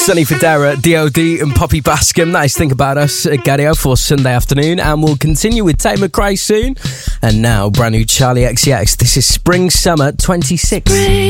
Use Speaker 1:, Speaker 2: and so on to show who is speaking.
Speaker 1: Sonny Fodera, DLD and Poppy Bascom. That is Think About Us at Gadio for Sunday afternoon. And we'll continue with Tate McRae soon. And now, brand new Charlie XCX. This is Spring Summer 26.